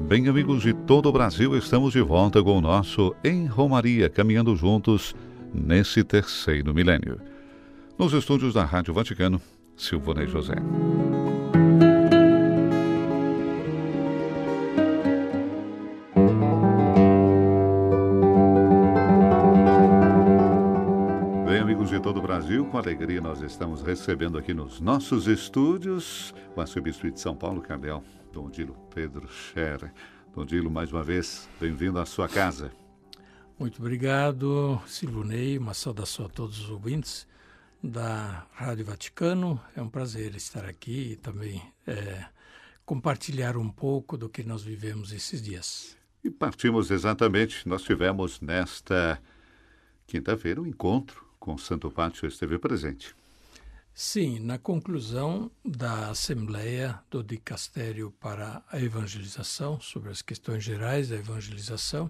Bem, amigos de todo o Brasil, estamos de volta com o nosso Em Romaria, caminhando juntos nesse terceiro milênio. Nos estúdios da Rádio Vaticano, Silvonei José. Bem, amigos de todo o Brasil, com alegria nós estamos recebendo aqui nos nossos estúdios o arcebispo de São Paulo, Cardeal Dom Odilo Pedro Scherer. Dom Odilo, mais uma vez, bem-vindo à sua casa. Muito obrigado, Silvonei. Uma saudação a todos os ouvintes da Rádio Vaticano. É um prazer estar aqui e também compartilhar um pouco do que nós vivemos esses dias. E partimos exatamente, nós tivemos nesta quinta-feira um encontro com o Santo Padre, o senhor esteve presente. Sim, na conclusão da Assembleia do Dicastério para a Evangelização, sobre as questões gerais da evangelização,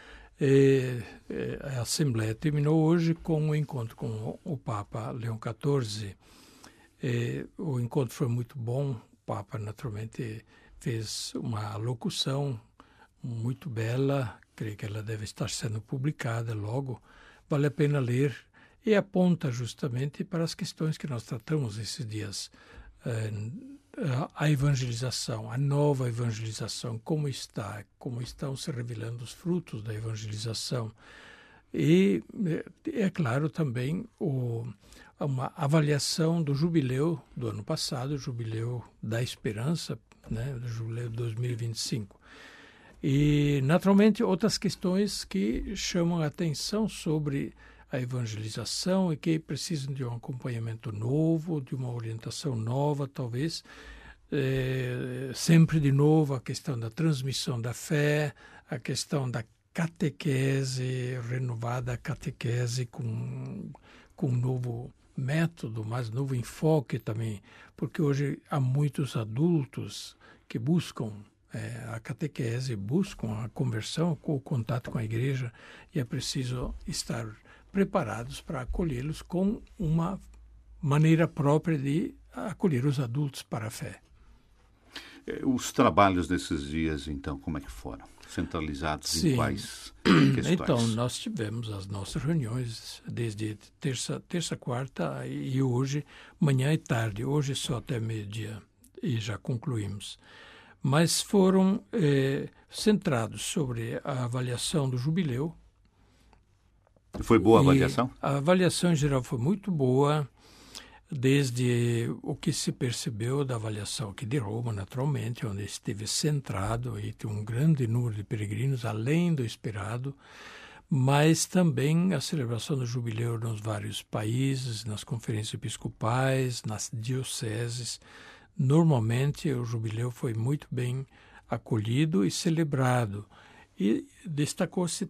a Assembleia terminou hoje com um encontro com o Papa Leão XIV. O encontro foi muito bom, o Papa naturalmente fez uma locução muito bela, creio que ela deve estar sendo publicada logo, vale a pena ler, e aponta justamente para as questões que nós tratamos esses dias. A evangelização, a nova evangelização, como estão se revelando os frutos da evangelização. E, é claro, também uma avaliação do jubileu do ano passado, o jubileu da esperança, né, do jubileu de 2025. E, naturalmente, outras questões que chamam a atenção sobre a evangelização e que precisam de um acompanhamento novo, de uma orientação nova, talvez. Sempre de novo a questão da transmissão da fé, a questão da catequese, renovada catequese com um novo método, mais novo enfoque também, porque hoje há muitos adultos que buscam a catequese, buscam a conversão, o contato com a igreja, e é preciso estar preparados para acolhê-los com uma maneira própria de acolher os adultos para a fé. Os trabalhos desses dias, então, como é que foram? Centralizados Sim. Em quais questões? Então, nós tivemos as nossas reuniões desde terça, quarta e hoje, manhã e tarde. Hoje só até meio-dia e já concluímos. Mas foram centrados sobre a avaliação do jubileu. Foi boa a avaliação? A avaliação em geral foi muito boa, desde o que se percebeu da avaliação aqui de Roma, naturalmente, onde esteve centrado e tem um grande número de peregrinos, além do esperado, mas também a celebração do jubileu nos vários países, nas conferências episcopais, nas dioceses. Normalmente o jubileu foi muito bem acolhido e celebrado. E destacou-se